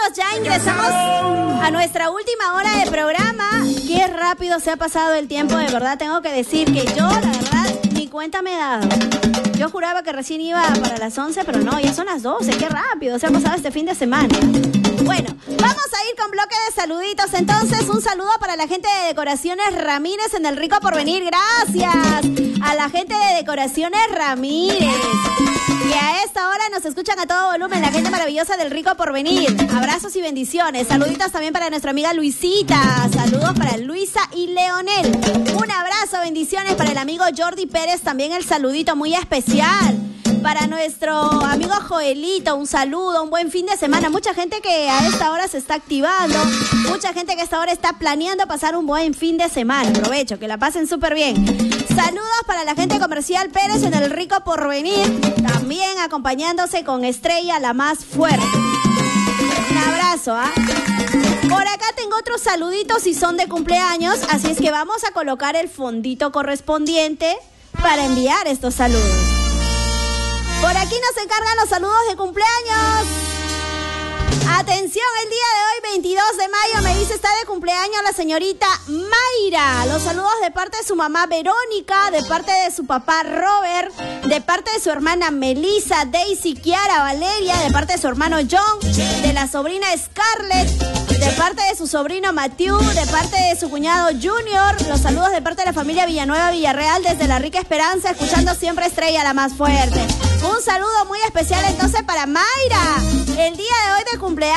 ya ingresamos a nuestra última hora de programa. Qué rápido se ha pasado el tiempo, de verdad. Tengo que decir que yo, la verdad, ni cuenta me he dado. Yo juraba que recién iba para las 11, pero no, ya son las 12. Qué rápido se ha pasado este fin de semana. Bueno, vamos a ir con bloque de saluditos. Entonces, un saludo para la gente de Decoraciones Ramírez en el Rico Porvenir. Gracias a la gente de Decoraciones Ramírez. Y a esta hora nos escuchan a todo volumen la gente maravillosa del Rico Porvenir. Abrazos y bendiciones. Saluditos también para nuestra amiga Luisita. Saludos para Luisa y Leonel. Un abrazo, bendiciones para el amigo Jordi Pérez. También el saludito muy especial. Para nuestro amigo Joelito, un saludo, un buen fin de semana. Mucha gente que a esta hora se está activando. Mucha gente que a esta hora está planeando pasar un buen fin de semana. Aprovecho, que la pasen súper bien. Saludos para la gente comercial Pérez en el Rico Porvenir. También acompañándose con Estrella, la más fuerte. Un abrazo, ¿ah? Por acá tengo otros saluditos y son de cumpleaños. Así es que vamos a colocar el fondito correspondiente para enviar estos saludos. Por aquí nos encargan los saludos de cumpleaños. Atención, el día de hoy, 22 de mayo, me dice está de cumpleaños la señorita Mayra. Los saludos de parte de su mamá Verónica, de parte de su papá Robert, de parte de su hermana Melissa, Daisy, Kiara, Valeria, de parte de su hermano John, de la sobrina Scarlett, de parte de su sobrino Matthew, de parte de su cuñado Junior. Los saludos de parte de la familia Villanueva Villarreal desde La Rica Esperanza, escuchando siempre Estrella, la más fuerte. Un saludo muy especial entonces para Mayra, el día de hoy de cumpleaños.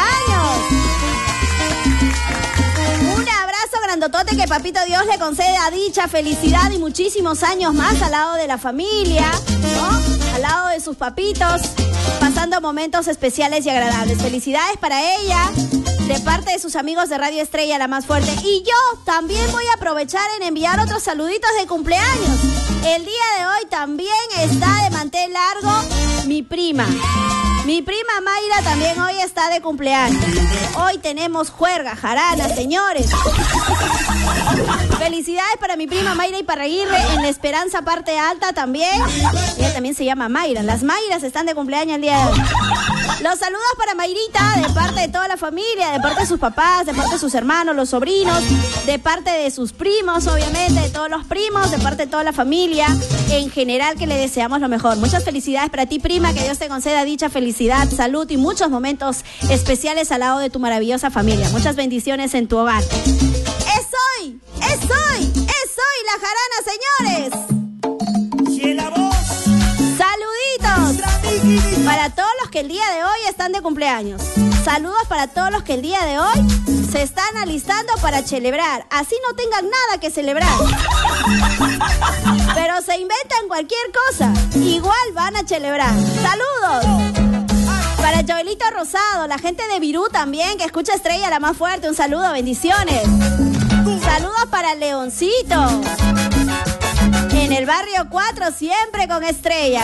Un abrazo grandotote, que papito Dios le conceda dicha, felicidad y muchísimos años más al lado de la familia, ¿no? Al lado de sus papitos, pasando momentos especiales y agradables. Felicidades para ella, de parte de sus amigos de Radio Estrella, la más fuerte. Y yo también voy a aprovechar en enviar otros saluditos de cumpleaños. El día de hoy también está de mantel largo mi prima. Mi prima Mayra también hoy está de cumpleaños. Hoy tenemos juerga, jarana, señores. Felicidades para mi prima Mayra Iparraguirre en La Esperanza Parte Alta también. Ella también se llama Mayra. Las Mayras están de cumpleaños el día de hoy. Los saludos para Mayrita de parte de toda la familia, de parte de sus papás, de parte de sus hermanos, los sobrinos, de parte de sus primos, obviamente, de todos los primos, de parte de toda la familia, en general, que le deseamos lo mejor. Muchas felicidades para ti, prima, que Dios te conceda dicha felicidad, salud y muchos momentos especiales al lado de tu maravillosa familia. Muchas bendiciones en tu hogar. ¡Es hoy! ¡La jarana, señores! Saluditos para todos los que el día de hoy están de cumpleaños. Saludos para todos los que el día de hoy se están alistando para celebrar. Así no tengan nada que celebrar, pero se inventan cualquier cosa, igual van a celebrar. ¡Saludos! Para Joelito Rosado, la gente de Virú también, que escucha Estrella, la más fuerte. Un saludo, bendiciones. Saludos para Leoncito, en el barrio 4, siempre con Estrella.